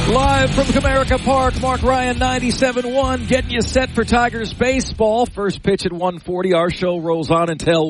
Live from Comerica Park, Mark Ryan 97.1, getting you set for Tigers baseball. First pitch at 1:40. Our show rolls on until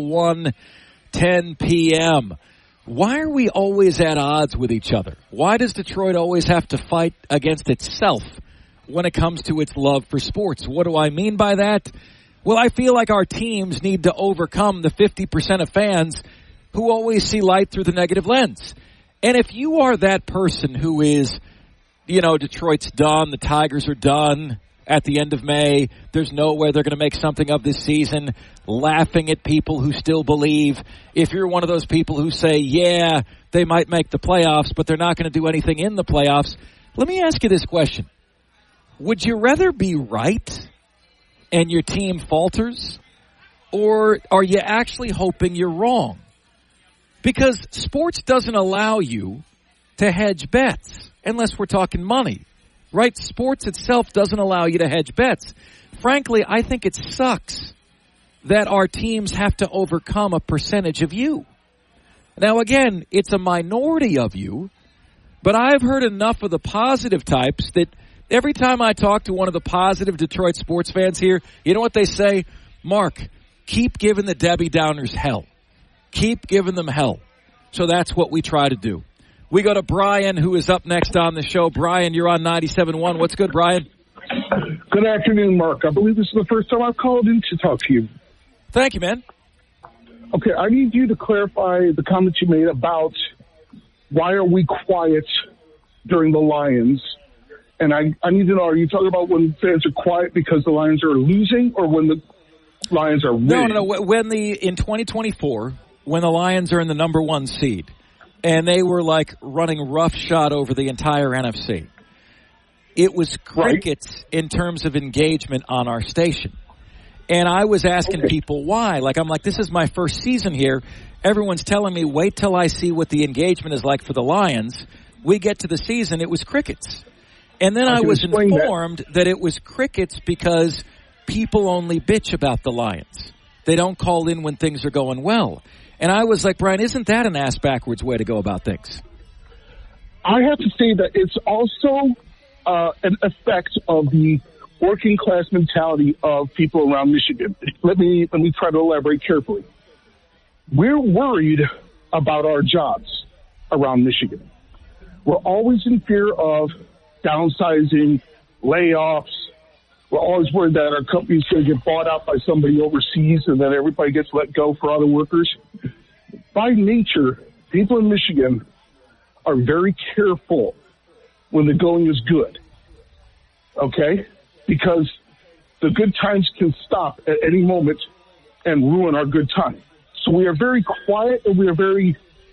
1:10 p.m. Why are we always at odds with each other? Why does Detroit always have to fight against itself when it comes to its love for sports? What do I mean by that? Well, I feel like our teams need to overcome the 50% of fans who always see light through the negative lens. And if you are that person who is, Detroit's done, the Tigers are done at the end of May, there's no way they're going to make something of this season, laughing at people who still believe. If you're one of those people who say, yeah, they might make the playoffs, but they're not going to do anything in the playoffs, let me ask you this question. Would you rather be right and your team falters, or are you actually hoping you're wrong? Because sports doesn't allow you to hedge bets unless we're talking money, right? Sports itself doesn't allow you to hedge bets. Frankly, I think it sucks that our teams have to overcome a percentage of you. Now, again, it's a minority of you, but I've heard enough of the positive types that every time I talk to one of the positive Detroit sports fans here, you know what they say? Mark, keep giving the Debbie Downers hell. Keep giving them hell. So that's what we try to do. We go to Brian, who is up next on the show. Brian, you're on 97.1. What's good, Brian? Good afternoon, Mark. I believe this is the first time I've called in to talk to you. Thank you, man. Okay, I need you to clarify the comments you made about why are we quiet during the Lions. And I need to know, are you talking about when fans are quiet because the Lions are losing, or when the Lions are winning? No. In 2024, when the Lions are in the number one seed, and they were like running roughshod over the entire NFC, it was crickets in terms of engagement on our station. And I was asking people why. I'm like, this is my first season here. Everyone's telling me, wait till I see what the engagement is like for the Lions. We get to the season, it was crickets. And then I was informed that it was crickets because people only bitch about the Lions. They don't call in when things are going well. And I was like, Brian, isn't that an ass-backwards way to go about things? I have to say that it's also an effect of the working-class mentality of people around Michigan. Let me try to elaborate carefully. We're worried about our jobs around Michigan. We're always in fear of downsizing, layoffs. We're always worried that our company's going to get bought out by somebody overseas and then everybody gets let go for other workers. By nature, people in Michigan are very careful when the going is good, okay? Because the good times can stop at any moment and ruin our good time. So we are very quiet and we are very,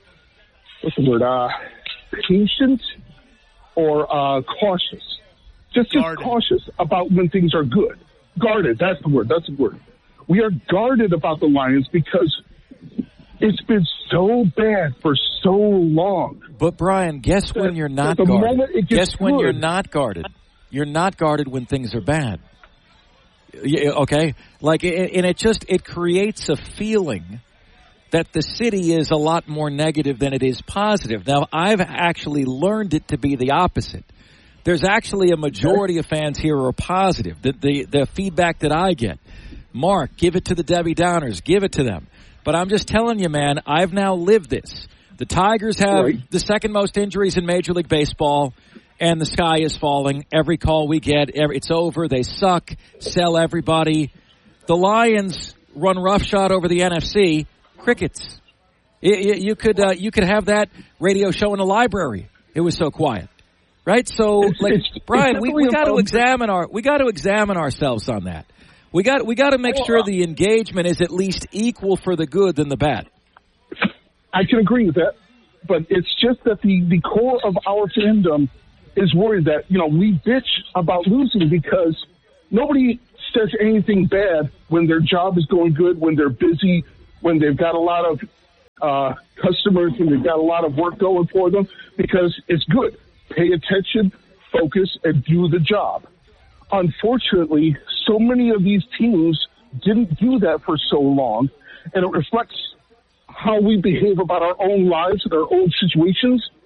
patient or cautious. Just cautious about when things are good. Guarded, that's the word. We are guarded about the Lions because it's been so bad for so long. But, Brian, guess when you're not guarded? Guess when you're not guarded? You're not guarded when things are bad. Okay? And it creates a feeling that the city is a lot more negative than it is positive. Now, I've actually learned it to be the opposite. There's actually a majority of fans here who are positive. The feedback that I get, Mark, give it to the Debbie Downers, give it to them. But I'm just telling you, man, I've now lived this. The Tigers have the second most injuries in Major League Baseball, and the sky is falling. Every call we get, it's over. They suck. Sell everybody. The Lions run roughshod over the NFC. Crickets. You could have that radio show in a library. It was so quiet. Right, so Brian, we got to examine ourselves on that. We got to make sure the engagement is at least equal for the good than the bad. I can agree with that, but it's just that the core of our fandom is worried that we bitch about losing because nobody says anything bad when their job is going good, when they're busy, when they've got a lot of customers, when they've got a lot of work going for them, because it's good. Pay attention, focus, and do the job. Unfortunately, so many of these teams didn't do that for so long, and it reflects how we behave about our own lives and our own situations.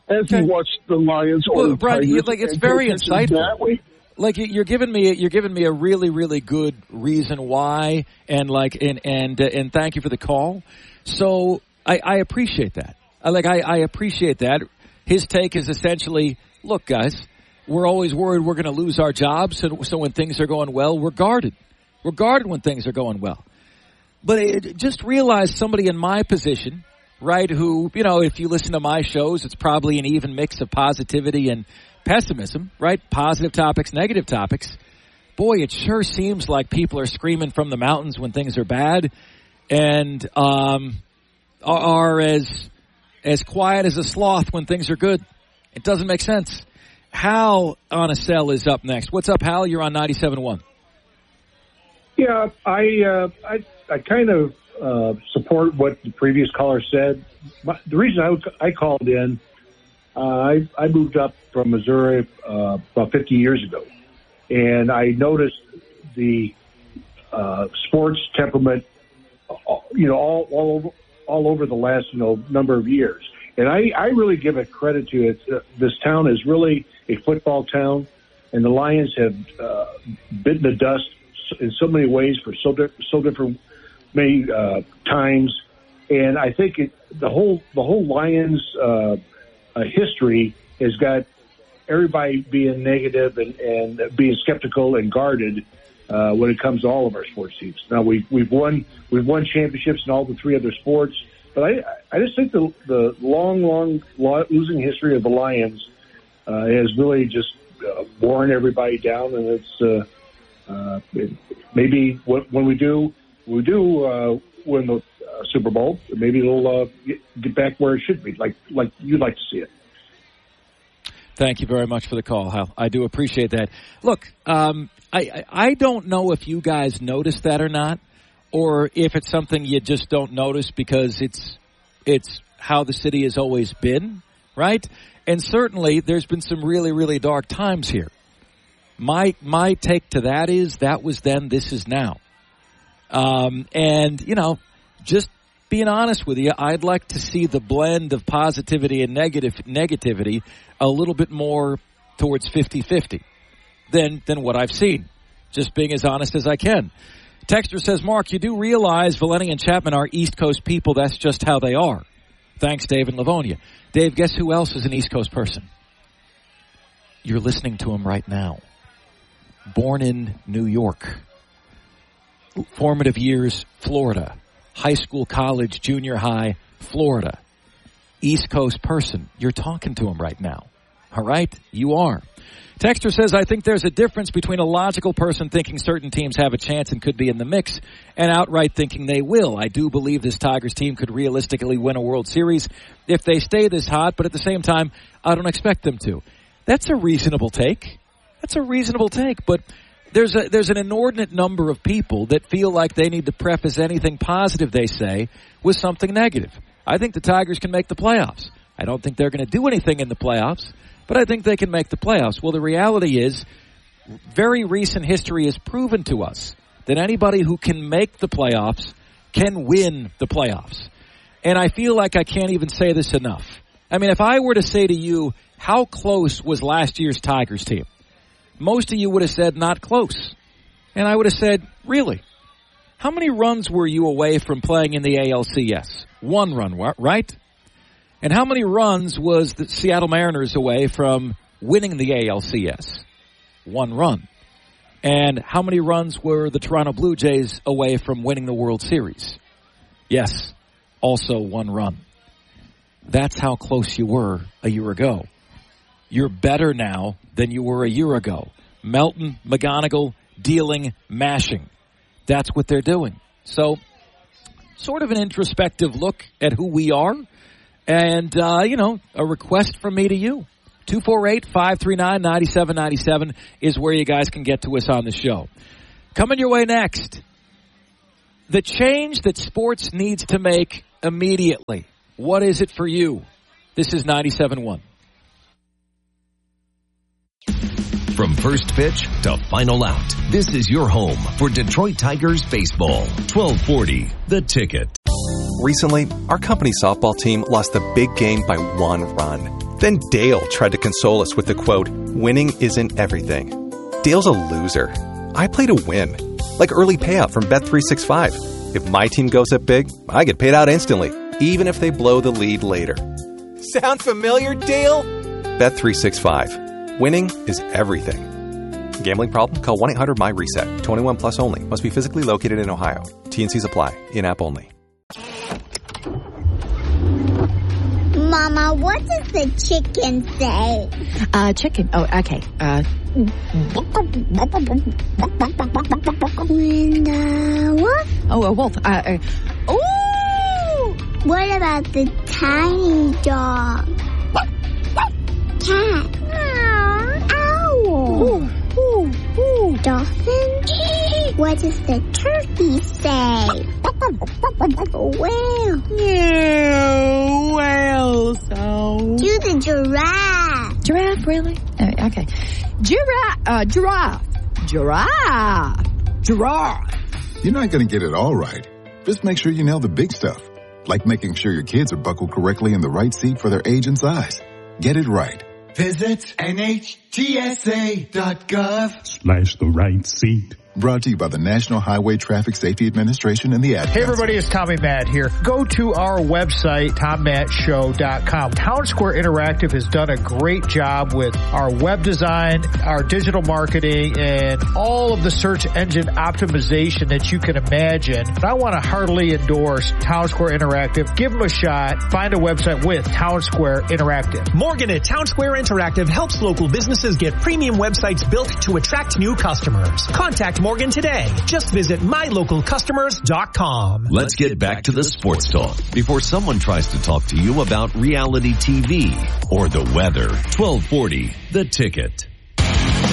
as you watch the Lions or the Brian, Tigers. Like, it's very insightful. That way. Like, you're giving me a really, really good reason why, and thank you for the call. So I appreciate that. I appreciate that. His take is essentially, look, guys, we're always worried we're going to lose our jobs. So when things are going well, we're guarded. We're guarded when things are going well. But just realize somebody in my position, right, who, if you listen to my shows, it's probably an even mix of positivity and pessimism, right? Positive topics, negative topics. Boy, it sure seems like people are screaming from the mountains when things are bad and are as quiet as a sloth when things are good. It doesn't make sense. Hal on a cell is up next. What's up, Hal? You're on 97.1. Yeah, I kind of support what the previous caller said. The reason I called in, I moved up from Missouri about 50 years ago, and I noticed the sports temperament, all over the last number of years. And I really give it credit to it. This town is really a football town, and the Lions have bitten the dust in so many ways for so different many times. And I think the whole Lions history has got everybody being negative and being skeptical and guarded when it comes to all of our sports teams. Now we've won championships in all the three other sports, but I just think the long losing history of the Lions has really just worn everybody down, and it's maybe when we do win the Super Bowl, maybe it'll get back where it should be, like you'd like to see it. Thank you very much for the call, Hal. I do appreciate that. Look, I don't know if you guys noticed that or not, or if it's something you just don't notice because it's how the city has always been, right? And certainly there's been some really, really dark times here. My take to that is that was then, this is now. And, just being honest with you, I'd like to see the blend of positivity and negativity a little bit more towards 50-50 than what I've seen. Just being as honest as I can. Texter says, Mark, you do realize Valenti and Chapman are East Coast people. That's just how they are. Thanks, Dave in Livonia. Dave, guess who else is an East Coast person? You're listening to him right now. Born in New York. Formative years, Florida. High school, college, junior high, Florida. East Coast person. You're talking to him right now. All right? You are. Texter says, I think there's a difference between a logical person thinking certain teams have a chance and could be in the mix and outright thinking they will. I do believe this Tigers team could realistically win a World Series if they stay this hot, but at the same time, I don't expect them to. That's a reasonable take. But there's an inordinate number of people that feel like they need to preface anything positive they say with something negative. I think the Tigers can make the playoffs. I don't think they're going to do anything in the playoffs, but I think they can make the playoffs. Well, the reality is, very recent history has proven to us that anybody who can make the playoffs can win the playoffs. And I feel like I can't even say this enough. I mean, if I were to say to you, how close was last year's Tigers team? Most of you would have said not close. And I would have said, really? How many runs were you away from playing in the ALCS? 1 run, right? And how many runs was the Seattle Mariners away from winning the ALCS? 1 run. And how many runs were the Toronto Blue Jays away from winning the World Series? Yes, also 1 run. That's how close you were a year ago. You're better now than you were a year ago. Melton, McGonigal, dealing, mashing. That's what they're doing. So, sort of an introspective look at who we are. And, a request from me to you. 248-539-9797 is where you guys can get to us on the show. Coming your way next, the change that sports needs to make immediately. What is it for you? This is 97.1. From first pitch to final out, this is your home for Detroit Tigers baseball. 1240, The Ticket. Recently, our company softball team lost a big game by 1 run. Then Dale tried to console us with the quote, "Winning isn't everything." Dale's a loser. I play to win. Like early payout from Bet365. If my team goes up big, I get paid out instantly, even if they blow the lead later. Sound familiar, Dale? Bet365. Winning is everything. Gambling problem? Call 1-800-MY-RESET. 21 plus only. Must be physically located in Ohio. T&Cs apply. In-app only. Mama, what does the chicken say? Chicken. Oh, okay. What? Oh, a wolf. Ooh! What about the tiny dog? Cat. Owl. Ooh. Dolphin. What does the turkey say? Whale. Yeah, whale sound. Do the giraffe. Giraffe, really? Okay. Giraffe. You're not going to get it all right. Just make sure you nail the big stuff, like making sure your kids are buckled correctly in the right seat for their age and size. Get it right. Visit NHTSA.gov/the right seat. Brought to you by the National Highway Traffic Safety Administration and the Ad Council. Hey everybody, it's Tommy Matt here. Go to our website, TomMattShow.com. Town Square Interactive has done a great job with our web design, our digital marketing, and all of the search engine optimization that you can imagine. And I want to heartily endorse Town Square Interactive. Give them a shot. Find a website with Town Square Interactive. Morgan at Town Square Interactive helps local businesses get premium websites built to attract new customers. Contact Morgan today. Just visit mylocalcustomers.com. Let's get back to the sports talk before someone tries to talk to you about reality TV or the weather. 1240, The Ticket.